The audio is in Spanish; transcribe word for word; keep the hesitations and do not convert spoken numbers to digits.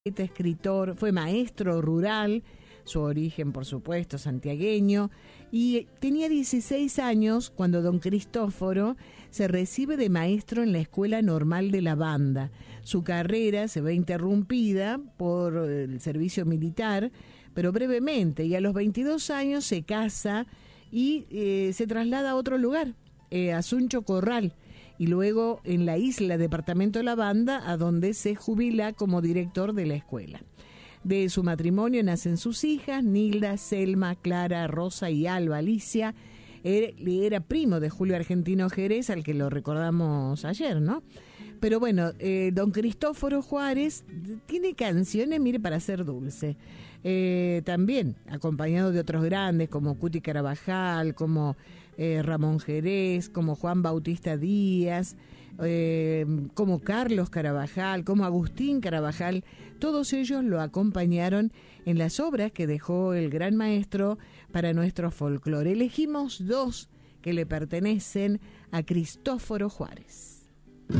escritor, fue maestro rural, su origen por supuesto santiagueño, y tenía dieciséis años cuando don Cristóforo se recibe de maestro en la Escuela Normal de la Banda. Su carrera se ve interrumpida por el servicio militar, pero brevemente, y a los veintidós años se casa y eh, se traslada a otro lugar, eh, a Suncho Corral, y luego en la isla, departamento de la Banda, a donde se jubila como director de la escuela. De su matrimonio nacen sus hijas, Nilda, Selma, Clara, Rosa y Alba Alicia. Era, era primo de Julio Argentino Jerez, al que lo recordamos ayer, ¿no? Pero bueno, eh, don Cristóforo Juárez tiene canciones, mire, para hacer dulce. Eh, también acompañado de otros grandes como Cuti Carabajal, como eh, Ramón Jerez, como Juan Bautista Díaz, eh, como Carlos Carabajal, como Agustín Carabajal. Todos ellos lo acompañaron en las obras que dejó el gran maestro para nuestro folclore. Elegimos dos que le pertenecen a Cristóforo Juárez.